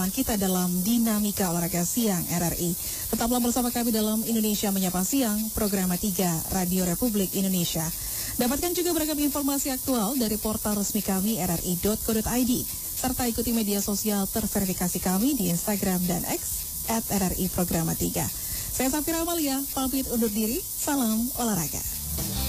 kita dalam Dinamika Olahraga Siang RRI. Tetaplah bersama kami dalam Indonesia Menyapa Siang, program 3 Radio Republik Indonesia. Dapatkan juga beragam informasi aktual dari portal resmi kami rri.co.id, serta ikuti media sosial terverifikasi kami di Instagram dan X @RRI Programa 3. Saya Safira Amalia, pamit undur diri, salam olahraga.